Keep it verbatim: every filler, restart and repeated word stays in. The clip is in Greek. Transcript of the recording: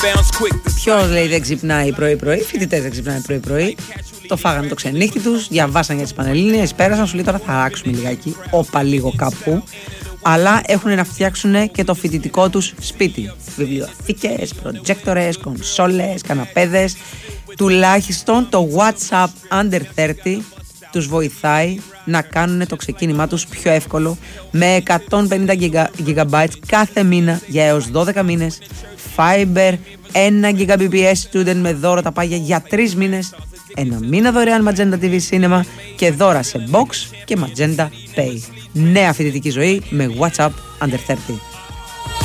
Ποιος λέει δεν ξυπνάει πρωί-πρωί, φοιτητές δεν ξυπνάει πρωί-πρωί. Το φάγανε το ξενύχτη τους, διαβάσαν για τις Πανελλήνιες, πέρασαν, σου λέει τώρα θα αράξουμε λιγάκι, όπα λίγο κάπου. Αλλά έχουν να φτιάξουν και το φοιτητικό τους σπίτι. Βιβλιοθήκες, προτζέκτορες, κονσόλες, καναπέδες. Τουλάχιστον το WhatsApp Under τριάντα τους βοηθάει να κάνουν το ξεκίνημά τους πιο εύκολο με εκατόν πενήντα τζι μπι κάθε μήνα για έως δώδεκα μήνες. Fiber, ένα Gbps student με δώρο τα πάγια για τρεις μήνες. Ένα μήνα δωρεάν Magenta τι βι Cinema και δώρα σε Box και Magenta Pay. Νέα φοιτητική ζωή με WhatsApp Under τριάντα.